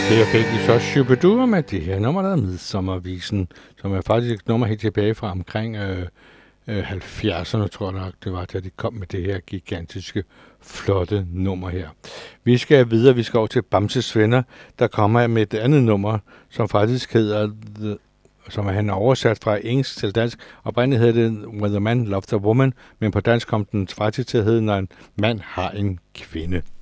Her fik vi så Shubidua med det her nummer, der hedder Midsommervisen, som er faktisk et nummer helt tilbage fra omkring 70'erne, tror jeg nok, det var, da de kom med det her gigantiske, flotte nummer her. Vi skal videre, vi skal over til Bamses Venner, der kommer med et andet nummer, som faktisk hedder, som han har oversat fra engelsk til dansk. Oprindeligt hedder det When a Man Loves a Woman, men på dansk kom den faktisk til at hedde, når en mand har en kvinde.